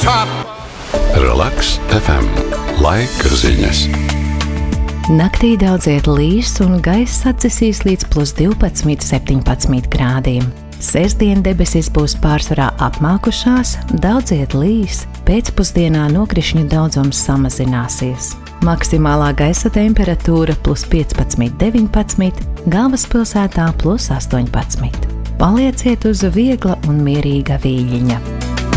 Relaks FM. Laika ziņas. Naktī daudziet līs un gaiss atdzisīs līdz +12, 17 grādiem. Sestdien debesis būs pārsvarā apmākušās, daudziet līs, pēcpusdienā nokrišņu daudzums samazināsies. Maksimālā gaisa temperatūra +15, 19, galvaspilsētā +18. Palieciet uz viegla un mierīga vīļiņa.